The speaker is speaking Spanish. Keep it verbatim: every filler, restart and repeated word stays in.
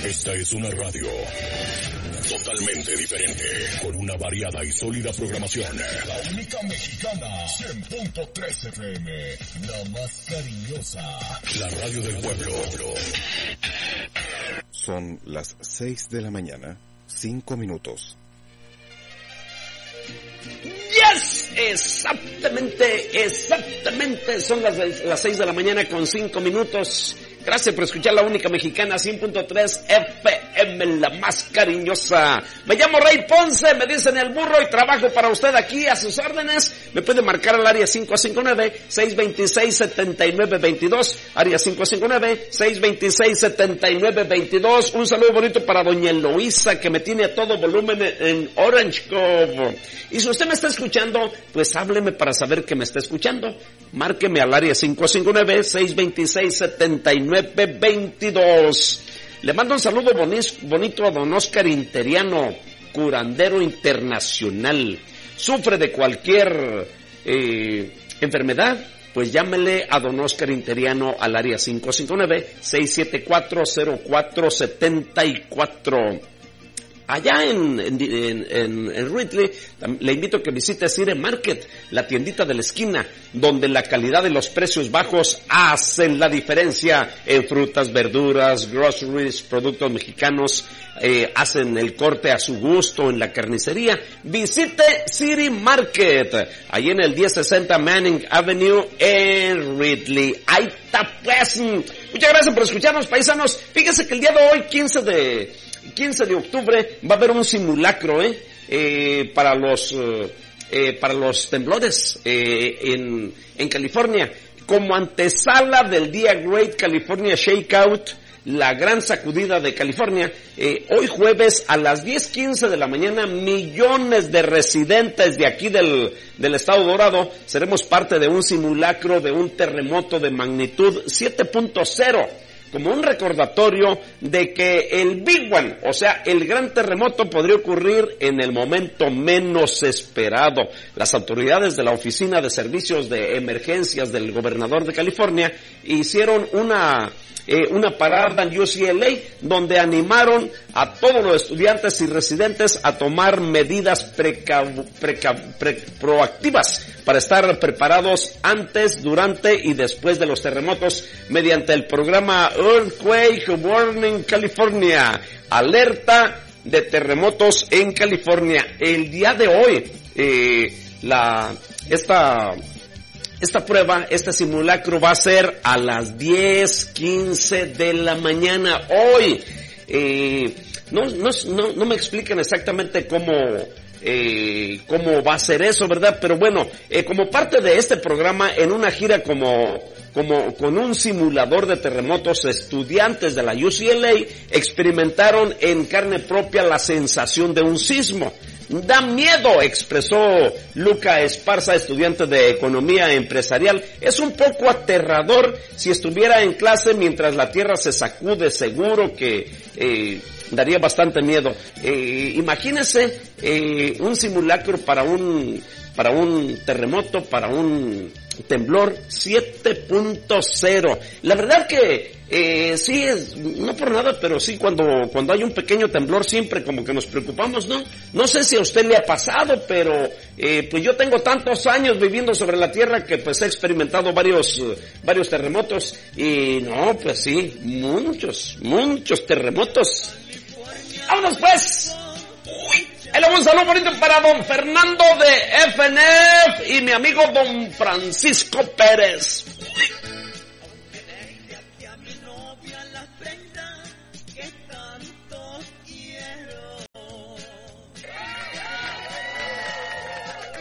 Esta es una radio totalmente diferente, con una variada y sólida programación. La única mexicana, cien punto tres F M, la más cariñosa. La radio del pueblo. Son las seis de la mañana, cinco minutos. Yes, exactamente, exactamente, son las, las seis de la mañana con cinco minutos. Gracias por escuchar la única mexicana, cien punto tres F M, la más cariñosa. Me llamo Rey Ponce, me dicen el burro y trabajo para usted aquí a sus órdenes. Me puede marcar al área cinco cinco nueve, seis dos seis, siete nueve dos dos, área cinco cinco nueve, seis dos seis, siete nueve dos dos. Un saludo bonito para doña Eloísa, que me tiene a todo volumen en Orange Cove. Y si usted me está escuchando, pues hábleme para saber que me está escuchando. Márqueme al área cinco cinco nueve, seis dos seis, siete nueve dos dos. Le mando un saludo bonito a don Oscar Interiano, curandero internacional. Sufre de cualquier eh, enfermedad, pues llámele a don Oscar Interiano al área cinco cinco nueve, seis siete cuatro, cero cuatro siete cuatro. Allá en, en, en, en Ridley, le invito a que visite Cire Market, la tiendita de la esquina, donde la calidad y los precios bajos hacen la diferencia en frutas, verduras, groceries, productos mexicanos, eh, hacen el corte a su gusto en la carnicería. Visite City Market, ahí en el diez sesenta Manning Avenue en Ridley. Ahí está pues. Muchas gracias por escucharnos, paisanos. Fíjense que el día de hoy, quince de octubre, va a haber un simulacro, eh, eh para los, eh, eh, para los temblores, eh, en, en California, como antesala del día Great California Shakeout, la gran sacudida de California. Eh, hoy jueves a las diez quince de la mañana, millones de residentes de aquí del, del estado Dorado seremos parte de un simulacro de un terremoto de magnitud siete punto cero. Como un recordatorio de que el Big One, o sea, el gran terremoto, podría ocurrir en el momento menos esperado. Las autoridades de la Oficina de Servicios de Emergencias del gobernador de California hicieron una eh, una parada en U C L A, donde animaron a todos los estudiantes y residentes a tomar medidas preca, preca, pre, proactivas para estar preparados antes, durante y después de los terremotos mediante el programa Earthquake Warning California, alerta de terremotos en California. El día de hoy, eh, la esta esta prueba, este simulacro va a ser a las diez quince de la mañana hoy. Eh, no, no, no, no me explican exactamente cómo Eh, cómo va a ser eso, ¿verdad? Pero bueno, eh, como parte de este programa, en una gira como, como, con un simulador de terremotos, estudiantes de la U C L A experimentaron en carne propia la sensación de un sismo. Da miedo, expresó Luca Esparza, estudiante de Economía Empresarial. Es un poco aterrador si estuviera en clase mientras la tierra se sacude, seguro que eh, daría bastante miedo. Eh, imagínese eh, un simulacro para un para un terremoto, para un temblor siete punto cero. La verdad que eh, sí, es, no por nada, pero sí cuando cuando hay un pequeño temblor siempre como que nos preocupamos, ¿no? No sé si a usted le ha pasado, pero eh, pues yo tengo tantos años viviendo sobre la tierra que pues he experimentado varios uh, varios terremotos y no, pues sí, muchos, muchos terremotos. ¡Vámonos pues! Ahí le un saludo bonito para don Fernando de F N F y mi amigo don Francisco Pérez.